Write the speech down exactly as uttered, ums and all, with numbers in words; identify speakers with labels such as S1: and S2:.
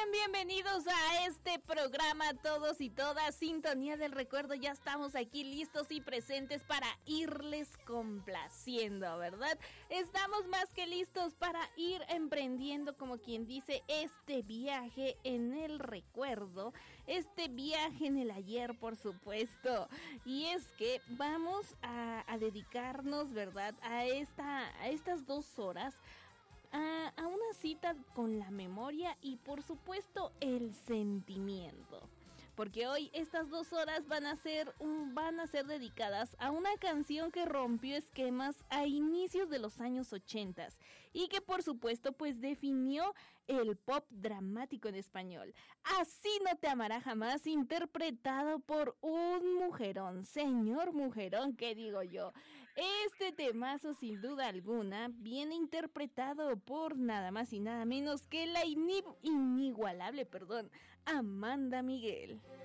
S1: Sean bienvenidos a este programa todos y todas, Sintonía del Recuerdo. Ya estamos aquí listos y presentes para irles complaciendo, ¿verdad? Estamos más que listos para ir emprendiendo, como quien dice, este viaje en el recuerdo, este viaje en el ayer, por supuesto. Y es que vamos a, a dedicarnos, ¿verdad?, a, esta, a estas dos horas A, a una cita con la memoria y por supuesto el sentimiento, porque hoy estas dos horas van a ser un, van a ser dedicadas a una canción que rompió esquemas a inicios de los años ochentas y que por supuesto pues definió el pop dramático en español. Así no te amará jamás, interpretado por un mujerón, señor mujerón, ¿qué digo yo? Este temazo sin duda alguna viene interpretado por nada más y nada menos que la ini- inigualable, perdón, Amanda Miguel.